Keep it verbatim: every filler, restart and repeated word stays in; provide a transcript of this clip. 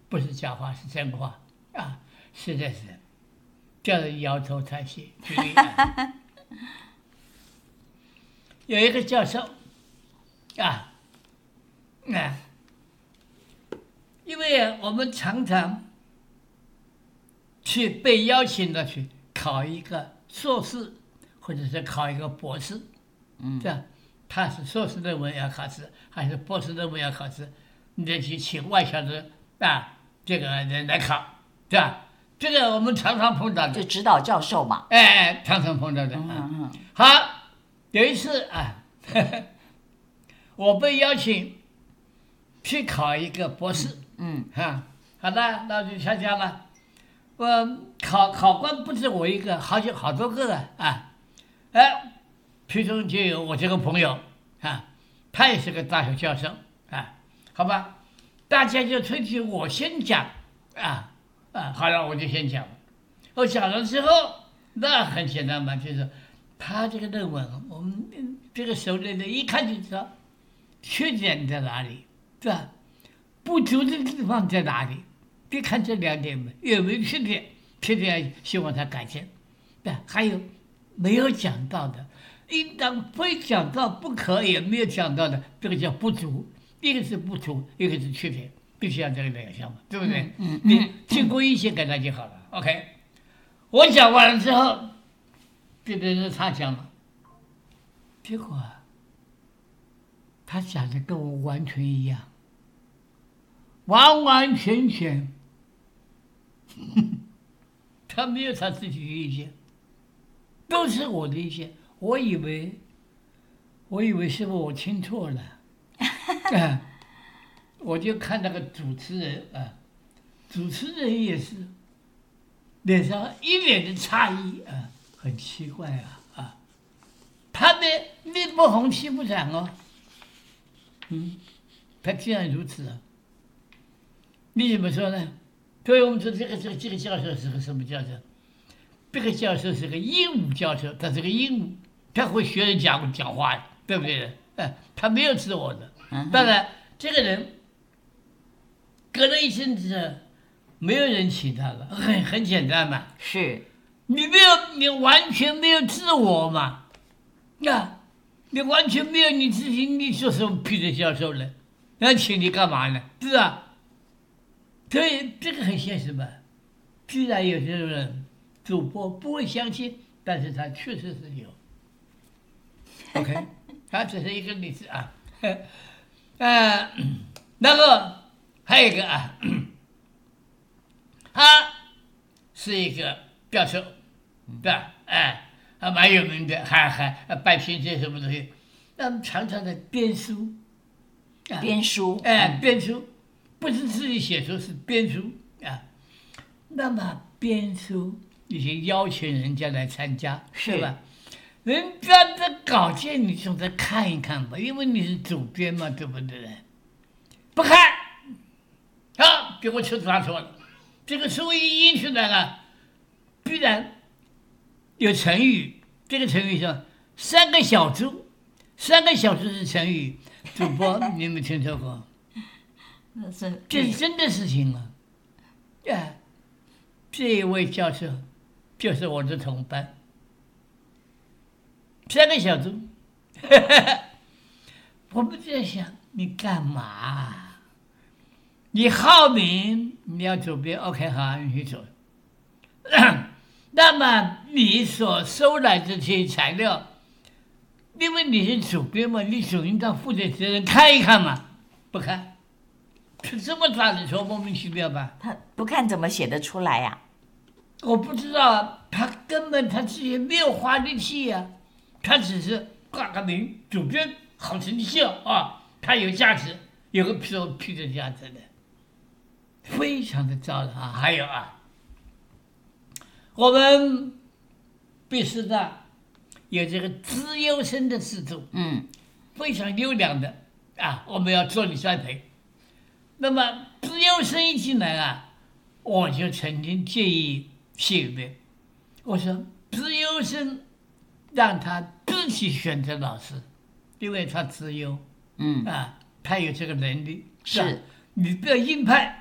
不是假话，是真话啊！实在是叫人摇头叹息。举例啊，有一个教授啊，啊，因为我们常常去被邀请的去考一个硕士，或者是考一个博士，嗯，这样他是硕士论文要考试，还是博士论文要考试，你得去请外校的啊这个人来考，对吧？这个我们常常碰到的， 就指导教授嘛。 哎哎，常常碰到的。 嗯嗯。 好，有一次啊，呵呵我被邀请去考一个博士， 嗯， 哈、啊，好的，那我就参加了。我考考官不止我一个，好几好多个的啊，哎，其中就有我这个朋友啊，他也是个大学教授啊，好吧，大家就推举我先讲啊啊，好了，我就先讲了。我讲了之后，那很简单嘛，就是他这个论文，我们这个熟练的一看就知道缺点在哪里，是吧？不足的地方在哪里？别看这两点嘛，有没有缺点？缺点希望他改正。对，还有没有讲到的，应当非讲到不可，也没有讲到的，这个叫不足。一个是不足，一个是缺点，必须要这个两项嘛，对不对？ 嗯嗯， 你经过一些给他就好了。OK， 我讲完了之后，别的人他讲了，结果啊，他讲的跟我完全一样，完完全全。他没有他自己的意见，都是我的意见。我以为，我以为是不是我听错了？啊，我就看那个主持人啊，主持人也是脸上一脸的诧异啊，很奇怪啊啊，他的面不红气不长哦，嗯，他既然如此啊，你怎么说呢？所以我们说这个这个这个教授是个什么教授？这个教授是个鹦鹉教授，他是个鹦鹉，他会学人讲讲话的，对不对？哎，他没有自我的。当然，这个人隔了一阵子，没有人请他了，很很简单嘛。 是， 你没有，你完全没有自我嘛？啊，你完全没有你自己，你说什么批的教授呢？那请你干嘛呢？是吧？所以这个很现实嘛。居然有些人主播不会相信，但是他确实是有。OK， 他只是一个例子啊。呃，那个还有一个啊，他是一个教授，对吧？哎，还蛮有名的，还还办评这什么东西，那么常常的编书， 啊、编书， 哎，编书。不是自己写书，是编书啊。那么编书，你就邀请人家来参加，是吧？人家的稿件你总得看一看吧，因为你是主编嘛，对不对？不看，好，给我出拿错了。这个书一印出来了，必然有成语。这个成语是三个小猪，三个小猪是成语。主播，你有没有听说过？这是真的事情啊！哎，这一位教授就是我的同伴，三个小猪。我们在想，你干嘛？你好名，你要主编 ，OK， 好，你去走。那么你所收来的这些材料，因为你是主编嘛，你总应当负责责任看一看嘛，不看。是这么大的说莫名其妙吧？ 他不看怎么写得出来呀、 啊？我不知道啊，他根本他自己没有花力气呀、啊，他只是挂个名，主编好成绩啊，他有价值，有个批批的价值的，非常的糟了啊！还有啊，我们毕师大有这个资优生的制度， 嗯， 非常优良的啊，我们要做你栽培。那么资优生一进来啊，我就曾经建议谢宇我说资优生让他自己选择老师，因为他资优， 嗯啊，他有这个能力， 是， 你不要硬派，